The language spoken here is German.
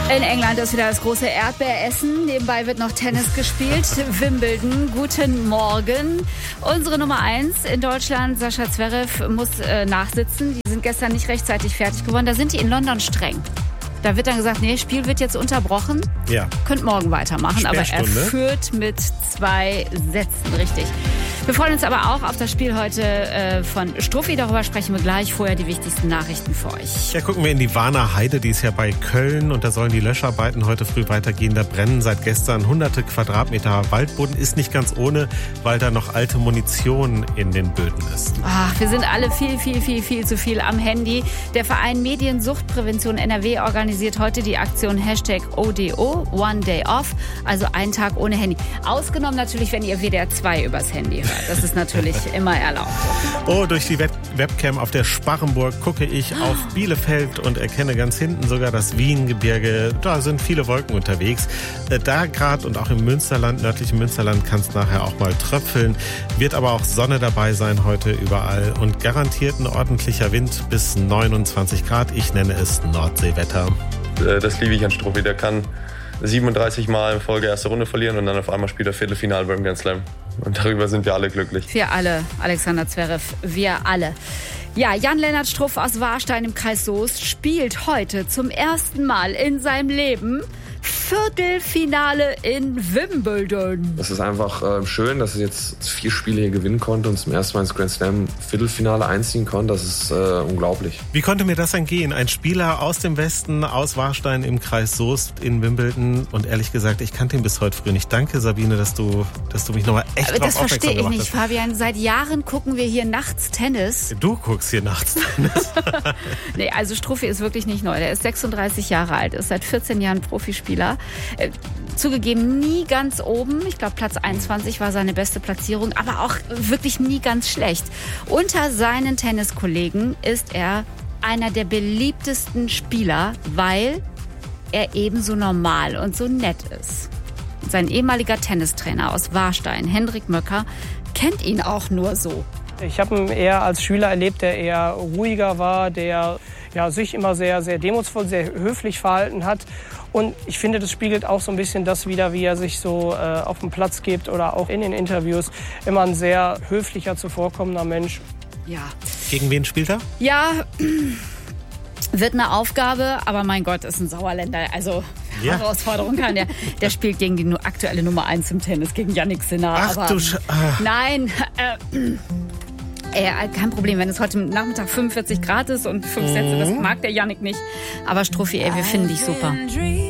In England ist wieder das große Erdbeeressen. Nebenbei wird noch Tennis gespielt. Wimbledon, guten Morgen. Unsere Nummer 1 in Deutschland, Sascha Zverev, muss nachsitzen. Die sind gestern nicht rechtzeitig fertig geworden. Da sind die in London streng. Da wird dann gesagt, nee, Spiel wird jetzt unterbrochen. Ja. Könnt morgen weitermachen. Aber er führt mit 2 Sätzen, richtig. Wir freuen uns aber auch auf das Spiel heute von Struffi. Darüber sprechen wir gleich. Vorher die wichtigsten Nachrichten für euch. Ja, gucken wir in die Warner Heide. Die ist ja bei Köln. Und da sollen die Löscharbeiten heute früh weitergehen. Da brennen seit gestern hunderte Quadratmeter Waldboden. Ist nicht ganz ohne, weil da noch alte Munition in den Böden ist. Ach, wir sind alle viel zu viel am Handy. Der Verein Mediensuchtprävention NRW organisiert heute die Aktion #ODO, One Day Off. Also einen Tag ohne Handy. Ausgenommen natürlich, wenn ihr WDR 2 übers Handy hört. Das ist natürlich immer erlaubt. Oh, durch die Webcam auf der Sparrenburg gucke ich auf Bielefeld und erkenne ganz hinten sogar das Wiengebirge. Da sind viele Wolken unterwegs. Da gerade und auch im Münsterland, nördlichen Münsterland, kann es nachher auch mal tröpfeln. Wird aber auch Sonne dabei sein heute überall und garantiert ein ordentlicher Wind bis 29 Grad. Ich nenne es Nordseewetter. Das liebe ich an Struffi. Der kann 37 Mal in Folge erste Runde verlieren und dann auf einmal spielt er Viertelfinale beim Grand Slam. Und darüber sind wir alle glücklich. Wir alle, Alexander Zverev, wir alle. Ja, Jan-Lennart Struff aus Warstein im Kreis Soest spielt heute zum ersten Mal in seinem Leben Viertelfinale in Wimbledon. Es ist einfach schön, dass er jetzt 4 Spiele hier gewinnen konnte und zum ersten Mal ins Grand Slam Viertelfinale einziehen konnte. Das ist unglaublich. Wie konnte mir das entgehen? Ein Spieler aus dem Westen, aus Warstein im Kreis Soest in Wimbledon. Und ehrlich gesagt, ich kannte ihn bis heute früh nicht. Danke, Sabine, dass du mich nochmal echt drauf aufmerksam gemacht hast. Das verstehe ich nicht, Fabian. Seit Jahren gucken wir hier nachts Tennis. Du guckst hier nachts Tennis. Nee, also Struffi ist wirklich nicht neu. Der ist 36 Jahre alt, ist seit 14 Jahren Profispieler. Zugegeben nie ganz oben. Ich glaube, Platz 21 war seine beste Platzierung, aber auch wirklich nie ganz schlecht. Unter seinen Tenniskollegen ist er einer der beliebtesten Spieler, weil er ebenso normal und so nett ist. Sein ehemaliger Tennistrainer aus Warstein, Hendrik Möcker, kennt ihn auch nur so. Ich habe ihn eher als Schüler erlebt, der eher ruhiger war, der sich immer sehr, sehr demutsvoll, sehr höflich verhalten hat. Und ich finde, das spiegelt auch so ein bisschen das wider, wie er sich so auf dem Platz gibt oder auch in den Interviews. Immer ein sehr höflicher, zuvorkommender Mensch. Ja. Gegen wen spielt er? Ja, wird eine Aufgabe, aber mein Gott, ist ein Sauerländer. Also Herausforderung kann der. Der spielt gegen die aktuelle Nummer 1 im Tennis, gegen Jannik Sinner. Ach du Nein, kein Problem, wenn es heute Nachmittag 45 Grad ist und 5 Sätze, das mag der Jannik nicht. Aber Struffi, wir finden dich super.